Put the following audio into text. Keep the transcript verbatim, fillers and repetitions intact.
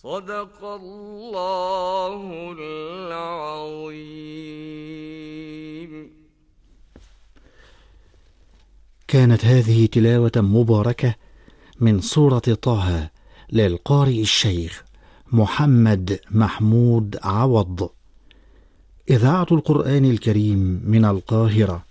صدق الله العظيم. كانت هذه تلاوة مباركة من سورة طه للقارئ الشيخ محمد محمود عوض، إذاعة القرآن الكريم من القاهرة.